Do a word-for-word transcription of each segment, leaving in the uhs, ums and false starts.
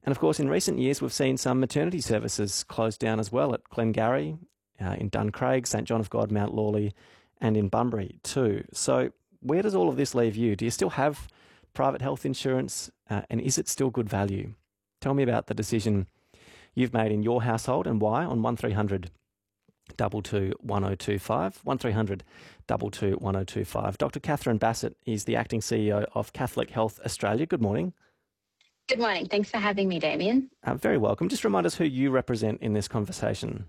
And of course, in recent years, we've seen some maternity services closed down as well at Glengarry, uh, in Duncraig, St John of God, Mount Lawley, and in Bunbury too. So where does all of this leave you? Do you still have private health insurance, uh, and is it still good value? Tell me about the decision you've made in your household and why on one three hundred two two one oh two five, one three hundred two two one oh two five. Doctor Catherine Bassett is the acting C E O of Catholic Health Australia. Good morning. Good morning. Thanks for having me, Damien. Uh, very welcome. Just remind us who you represent in this conversation.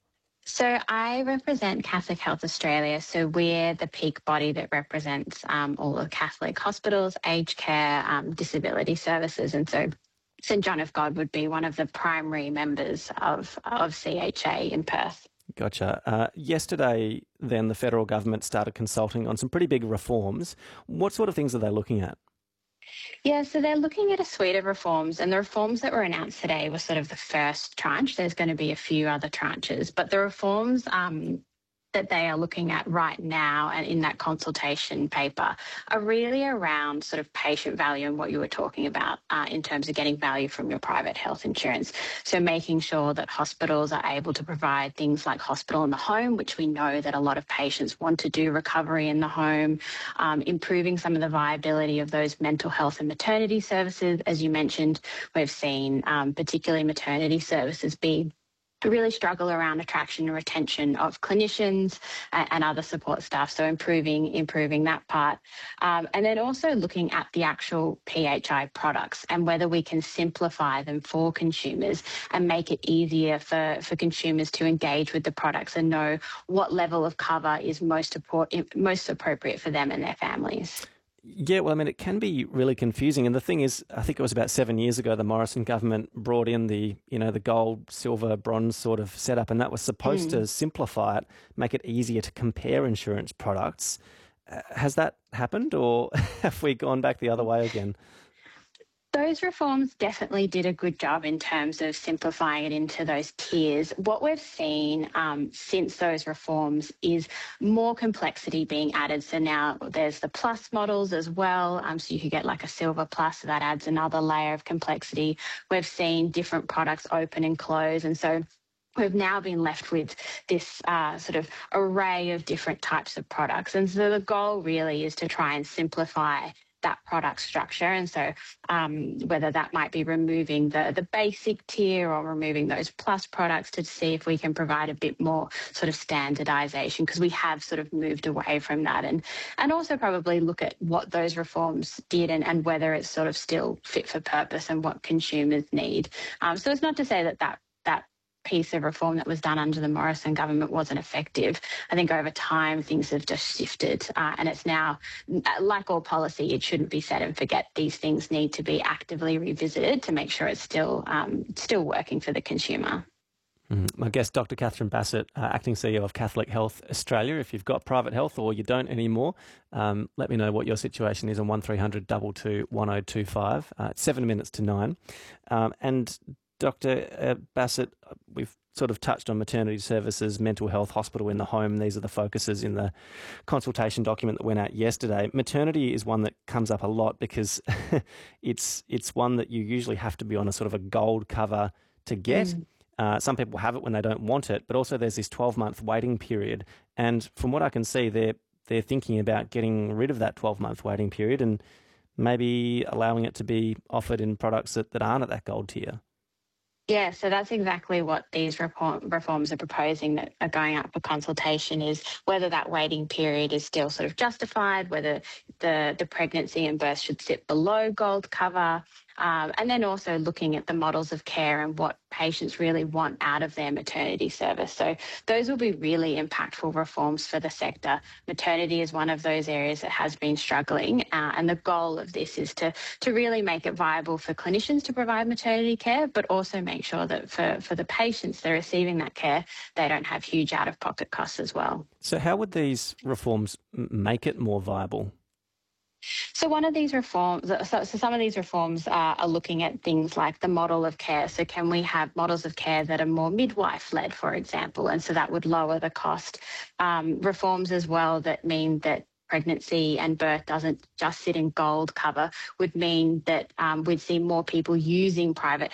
So I represent Catholic Health Australia. So we're the peak body that represents um, all of Catholic hospitals, aged care, um, disability services. And so St John of God would be one of the primary members of, of C H A in Perth. Gotcha. Uh, yesterday, then, the federal government started consulting on some pretty big reforms. What sort of things are they looking at? Yeah, so they're looking at a suite of reforms, and the reforms that were announced today were sort of the first tranche. There's going to be a few other tranches, but the reforms um, that they are looking at right now and in that consultation paper are really around sort of patient value and what you were talking about uh, in terms of getting value from your private health insurance. So making sure that hospitals are able to provide things like hospital in the home, which we know that a lot of patients want to do recovery in the home, um, improving some of the viability of those mental health and maternity services. As you mentioned, we've seen um, particularly maternity services be really struggle around attraction and retention of clinicians and, and other support staff, so improving improving that part. Um, and then also looking at the actual P H I products and whether we can simplify them for consumers and make it easier for, for consumers to engage with the products and know what level of cover is most, most appropriate for them and their families. Yeah, well, I mean, it can be really confusing. And the thing is, I think it was about seven years ago, the Morrison government brought in the, you know, the gold, silver, bronze sort of setup, and that was supposed mm. to simplify it, make it easier to compare insurance products. Uh, has that happened, or have we gone back the other way again? Those reforms definitely did a good job in terms of simplifying it into those tiers. What we've seen um, since those reforms is more complexity being added. So now there's the plus models as well. Um, so you could get like a silver plus, so that adds another layer of complexity. We've seen different products open and close. And so we've now been left with this uh, sort of array of different types of products. And so the goal really is to try and simplify that product structure. And so um, whether that might be removing the, the basic tier or removing those plus products to see if we can provide a bit more sort of standardization, because we have sort of moved away from that, and, and also probably look at what those reforms did and, and whether it's sort of still fit for purpose and what consumers need. Um, so it's not to say that that, that piece of reform that was done under the Morrison government wasn't effective. I think over time things have just shifted, uh, and it's now, like all policy, it shouldn't be set and forget. These things need to be actively revisited to make sure it's still um, still working for the consumer. Mm. My guest, Doctor Catherine Bassett, uh, acting C E O of Catholic Health Australia. If you've got private health or you don't anymore, um, let me know what your situation is on one three hundred two two one oh two five. Uh, it's seven minutes to nine. Um, and Doctor Uh, Bassett, we've sort of touched on maternity services, mental health, hospital in the home. These are the focuses in the consultation document that went out yesterday. Maternity is one that comes up a lot because it's it's one that you usually have to be on a sort of a gold cover to get. Mm. Uh, some people have it when they don't want it, but also there's this twelve-month waiting period. And from what I can see, they're, they're thinking about getting rid of that twelve-month waiting period and maybe allowing it to be offered in products that, that aren't at that gold tier. Yeah, so that's exactly what these reform, reforms are proposing that are going up for consultation, is whether that waiting period is still sort of justified, whether the, the pregnancy and birth should sit below gold cover, um, and then also looking at the models of care and what patients really want out of their maternity service. So those will be really impactful reforms for the sector. Maternity is one of those areas that has been struggling, uh, and the goal of this is to, to really make it viable for clinicians to provide maternity care, but also make sure that for, for the patients that are receiving that care, they don't have huge out-of-pocket costs as well. So how would these reforms make it more viable? So one of these reforms, so, so some of these reforms are, are looking at things like the model of care. So can we have models of care that are more midwife-led, for example, and so that would lower the cost. Um, reforms as well that mean that pregnancy and birth doesn't just sit in gold cover would mean that um, we'd see more people using private